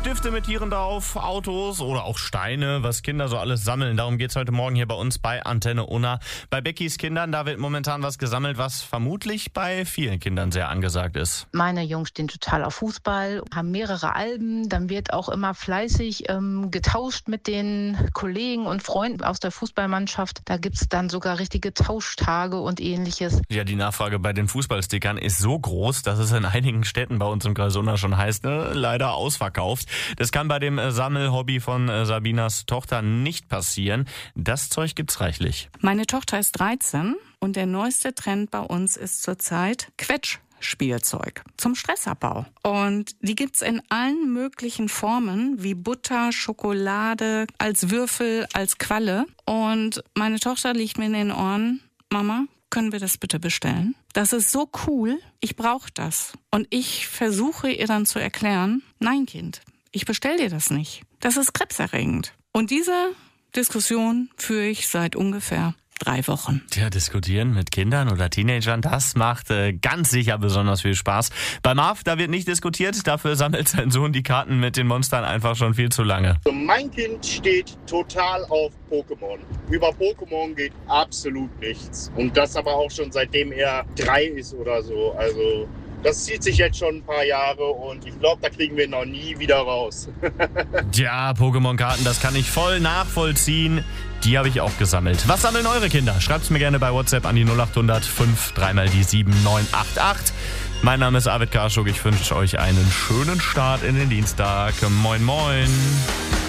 Stifte mit Tieren drauf, Autos oder auch Steine, was Kinder so alles sammeln. Darum geht's heute Morgen hier bei uns bei Antenne Unna. Bei Beckys Kindern, da wird momentan was gesammelt, was vermutlich bei vielen Kindern sehr angesagt ist. Meine Jungs stehen total auf Fußball, haben mehrere Alben. Dann wird auch immer fleißig getauscht mit den Kollegen und Freunden aus der Fußballmannschaft. Da gibt's dann sogar richtige Tauschtage und ähnliches. Ja, die Nachfrage bei den Fußballstickern ist so groß, dass es in einigen Städten bei uns im Kreis Unna schon heißt, leider ausverkauft. Das kann bei dem Sammelhobby von Sabinas Tochter nicht passieren. Das Zeug gibt's reichlich. Meine Tochter ist 13 und der neueste Trend bei uns ist zurzeit Quetschspielzeug zum Stressabbau. Und die gibt's in allen möglichen Formen, wie Butter, Schokolade, als Würfel, als Qualle. Und meine Tochter liegt mir in den Ohren, Mama, können wir das bitte bestellen? Das ist so cool, ich brauche das. Und ich versuche ihr dann zu erklären, nein Kind, ich bestell dir das nicht. Das ist krebserregend. Und diese Diskussion führe ich seit ungefähr 3 Wochen. Tja, diskutieren mit Kindern oder Teenagern, das macht ganz sicher besonders viel Spaß. Bei Marv, da wird nicht diskutiert, dafür sammelt sein Sohn die Karten mit den Monstern einfach schon viel zu lange. Mein Kind steht total auf Pokémon. Über Pokémon geht absolut nichts. Und das aber auch schon seitdem er 3 ist oder so. Also das zieht sich jetzt schon ein paar Jahre und ich glaube, da kriegen wir ihn noch nie wieder raus. Ja, Pokémon-Karten, das kann ich voll nachvollziehen. Die habe ich auch gesammelt. Was sammeln eure Kinder? Schreibt's mir gerne bei WhatsApp an die 0800 5 3 mal die 7988. Mein Name ist Arvid Karschuk. Ich wünsche euch einen schönen Start in den Dienstag. Moin, moin.